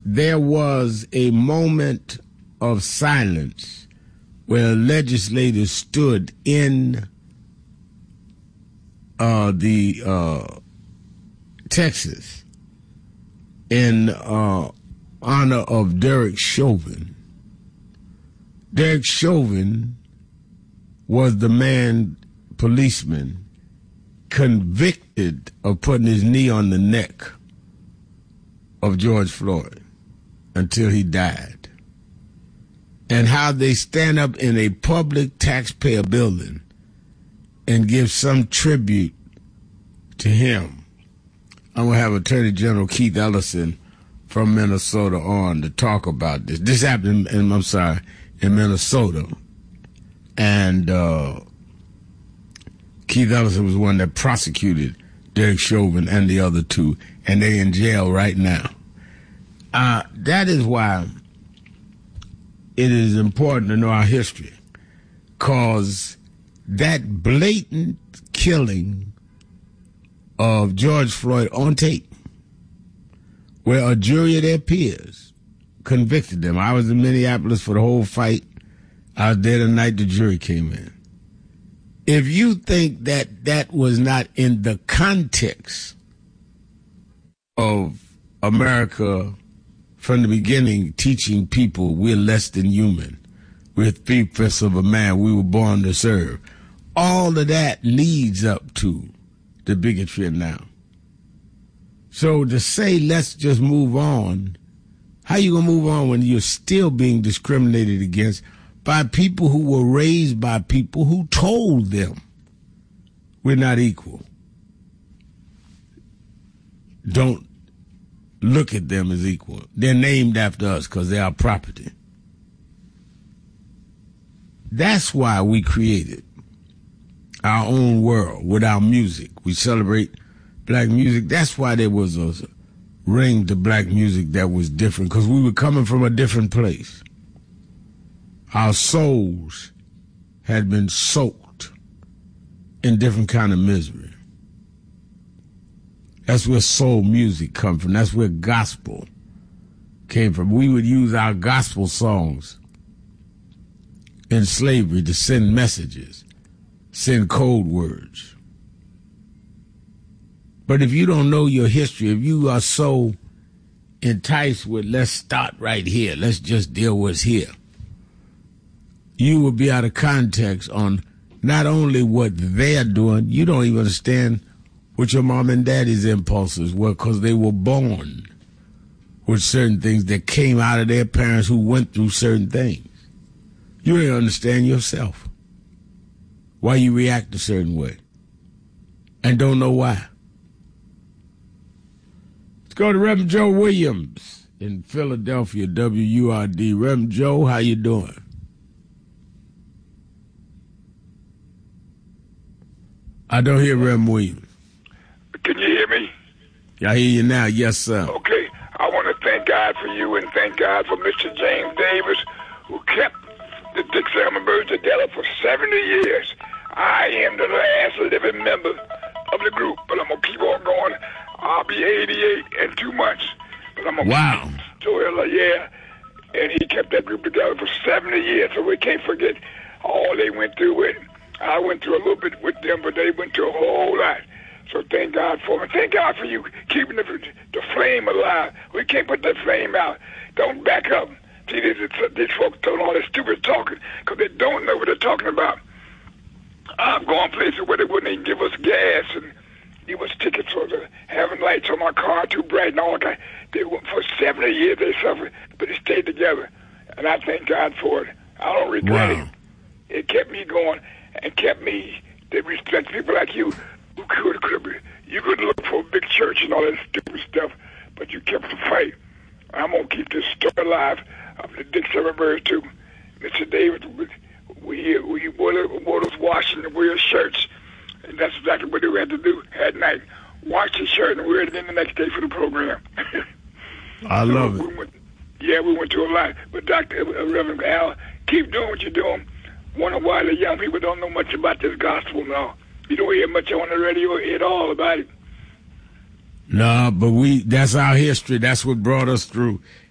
there was a moment of silence where legislators stood in Texas in honor of Derek Chauvin. Derek Chauvin was the policeman convicted of putting his knee on the neck of George Floyd until he died. And how they stand up in a public taxpayer building and give some tribute to him. I'm going to have Attorney General Keith Ellison from Minnesota on to talk about this. This happened in Minnesota. And Keith Ellison was the one that prosecuted Derek Chauvin and the other two, and they're in jail right now. That is why it is important to know our history, because that blatant killing of George Floyd on tape, where a jury of their peers convicted them. I was in Minneapolis for the whole fight. I was there the night the jury came in. If you think that was not in the context of America from the beginning teaching people we're less than human, we're 3/5 of a man, we were born to serve, all of that leads up to the bigotry of now. So to say let's just move on, how you gonna move on when you're still being discriminated against by people who were raised by people who told them we're not equal? Don't look at them as equal. They're named after us because they're our property. That's why we created our own world with our music. We celebrate black music. That's why there was a ring to black music that was different, because we were coming from a different place. Our souls had been soaked in different kind of misery. That's where soul music come from. That's where gospel came from. We would use our gospel songs in slavery to send messages, send code words. But if you don't know your history, if you are so enticed with let's start right here, let's just deal with what's here, you will be out of context on not only what they're doing, you don't even understand what your mom and daddy's impulses were, because they were born with certain things that came out of their parents who went through certain things. You don't understand yourself, why you react a certain way, and don't know why. Let's go to Reverend Joe Williams in Philadelphia, WURD. Reverend Joe, how you doing? I don't hear Reverend Williams. Can you hear me? I hear you now. Yes, sir. Okay. I want to thank God for you and thank God for Mr. James Davis, who kept the Dick Salmon Birds together for 70 years. I am the last living member of the group, but I'm going to keep on going. I'll be 88 in 2 months. But I'm gonna keep yeah. And he kept that group together for 70 years, so we can't forget all they went through with. I went through a little bit with them, but they went through a whole lot. So thank God for them. Thank God for you keeping the flame alive. We can't put that flame out. Don't back up. See, these folks doing all this stupid talking because they don't know what they're talking about. I'm going places where they wouldn't even give us gas and give us tickets for having lights on my car too bright and all that. They went for 70 years. They suffered, but they stayed together. And I thank God for it. I don't regret it. It kept me going and kept me to respect people like you who you could look for a big church and all that stupid stuff, but you kept the fight. I'm going to keep this story alive of the Dick Salmon Birds too. Mr. David, we wore those washing and wear shirts, and that's exactly what we had to do at night. Wash the shirt and wear it again the next day for the program. I love it. We went to a lot. But Dr. Reverend Al, keep doing what you're doing. Wonder why the young people don't know much about this gospel now. You don't hear much on the radio at all about it. No, but that's our history. That's what brought us through.